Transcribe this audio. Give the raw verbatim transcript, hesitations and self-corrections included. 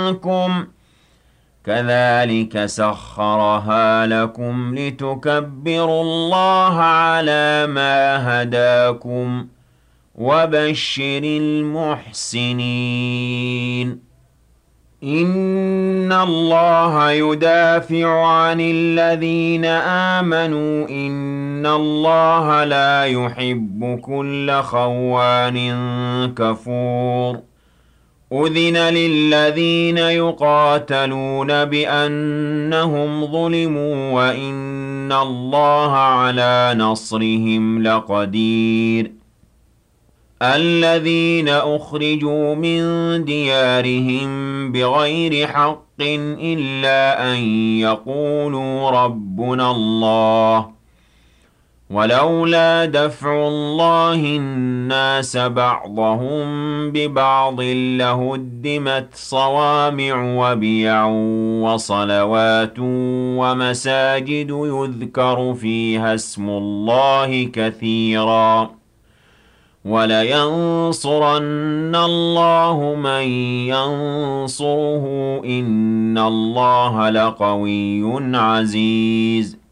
منكم كذلك سخرها لكم لتكبروا الله على ما هداكم وبشر المحسنين إن الله يدافع عن الذين آمنوا إن الله لا يحب كل خوان كفور أذن للذين يقاتلون بأنهم ظلموا وإن الله على نصرهم لقدير الذين أخرجوا من ديارهم بغير حق إلا أن يقولوا ربنا الله ولولا دفع الله الناس بعضهم ببعض لهدمت صوامع وبيع وصلوات ومساجد يذكر فيها اسم الله كثيرا ولينصرن الله من ينصره إن الله لقوي عزيز